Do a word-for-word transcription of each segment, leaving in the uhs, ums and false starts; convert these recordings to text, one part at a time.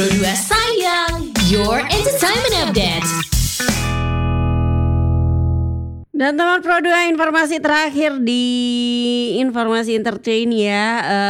Dua sayang, your entertainment update. Dan teman Pro dua, informasi terakhir di informasi entertain ya.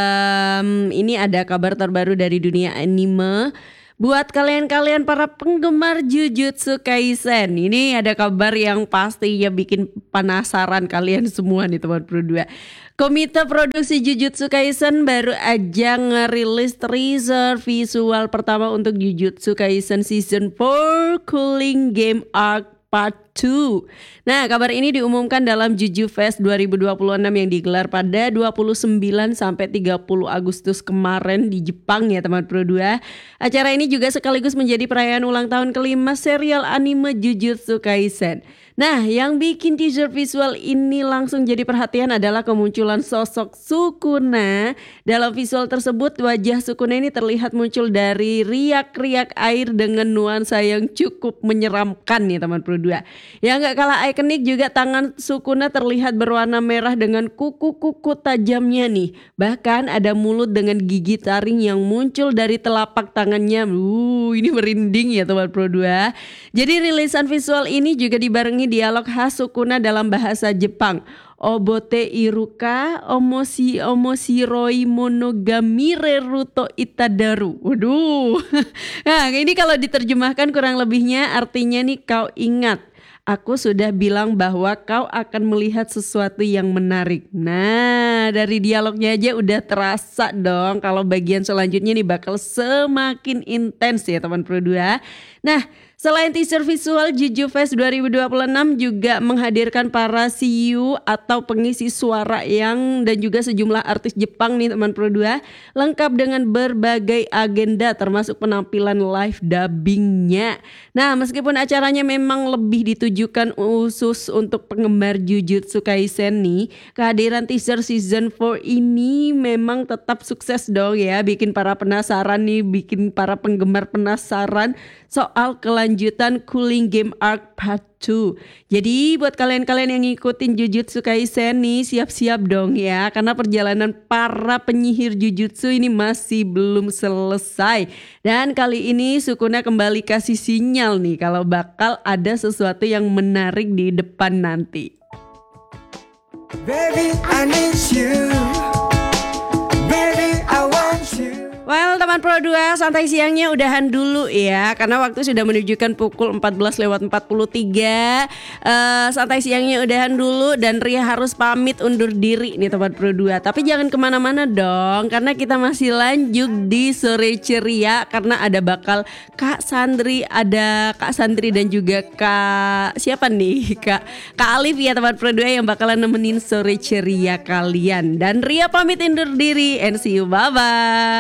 Em, ini ada kabar terbaru dari dunia anime. Buat kalian-kalian para penggemar Jujutsu Kaisen, ini ada kabar yang pastinya bikin penasaran kalian semua nih teman Pro dua. Komite produksi Jujutsu Kaisen baru aja ngerilis teaser visual pertama untuk Jujutsu Kaisen Season empat Cooling Game Arc Part dua. Nah, kabar ini diumumkan dalam Juju Fest dua ribu dua puluh enam yang digelar pada dua puluh sembilan sampai tiga puluh Agustus kemarin di Jepang ya teman Pro dua. Acara ini juga sekaligus menjadi perayaan ulang tahun kelima serial anime Jujutsu Kaisen. Nah, yang bikin teaser visual ini langsung jadi perhatian adalah kemunculan sosok Sukuna. Dalam visual tersebut, wajah Sukuna ini terlihat muncul dari riak-riak air dengan nuansa yang cukup menyeramkan nih teman Pro dua. Yang gak kalah ikonik juga tangan Sukuna terlihat berwarna merah dengan kuku-kuku tajamnya nih. Bahkan ada mulut dengan gigi taring yang muncul dari telapak tangannya. Uh, ini merinding ya teman Pro dua. Jadi rilisan visual ini juga dibarengi dialog khas Sukuna dalam bahasa Jepang. Obote iruka omoshi omoshiroi monogamire ruto itadaru. Waduh. Nah, ini kalau diterjemahkan kurang lebihnya artinya nih, kau ingat, aku sudah bilang bahwa kau akan melihat sesuatu yang menarik. Nah, dari dialognya aja udah terasa dong kalau bagian selanjutnya nih bakal semakin intens ya teman Pro dua. Nah, selain teaser visual, Juju Fest dua ribu dua puluh enam juga menghadirkan para seiyu atau pengisi suara yang dan juga sejumlah artis Jepang nih teman Pro dua, lengkap dengan berbagai agenda termasuk penampilan live dubbingnya. Nah, meskipun acaranya memang lebih ditujukan khusus untuk penggemar Jujutsu Kaisen nih, kehadiran teaser season empat ini memang tetap sukses dong ya, bikin para penasaran nih, bikin para penggemar penasaran soal kelanjutan Cooling Game Arc Part dua. Jadi buat kalian-kalian yang ngikutin Jujutsu Kaisen nih, siap-siap dong ya, karena perjalanan para penyihir Jujutsu ini masih belum selesai. Dan kali ini Sukuna kembali kasih sinyal nih kalau bakal ada sesuatu yang menarik di depan nanti. Baby, I need you. Baby, I want you. Well teman Pro dua, santai siangnya udahan dulu ya, karena waktu sudah menunjukkan pukul empat belas lewat empat puluh tiga. uh, Santai siangnya udahan dulu dan Ria harus pamit undur diri nih teman Pro dua. Tapi jangan kemana-mana dong, karena kita masih lanjut di Sore Ceria. Karena ada bakal Kak Sandri, ada Kak Sandri dan juga Kak siapa nih Kak Kak Alif ya teman Pro dua, yang bakalan nemenin Sore Ceria kalian. Dan Ria pamit undur diri, and see you, bye bye.